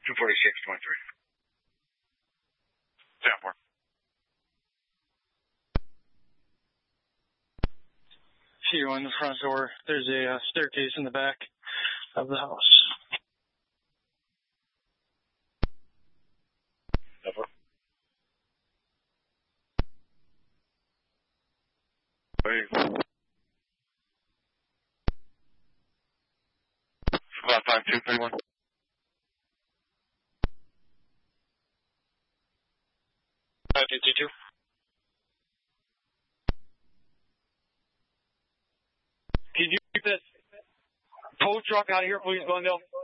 246.3. Down 4. See you on the front door. There's a staircase in the back of the house. Over. Wait. About 5231. Two. Can you keep that tow truck out of here, please, Glendale?